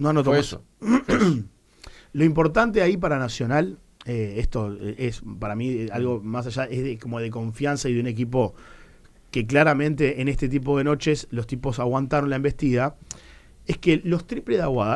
No anotó Fue más. eso. Lo importante ahí para Nacional, esto es para mí algo más allá, es como de confianza y de un equipo que claramente en este tipo de noches los tipos aguantaron la embestida, es que los triples de Aguada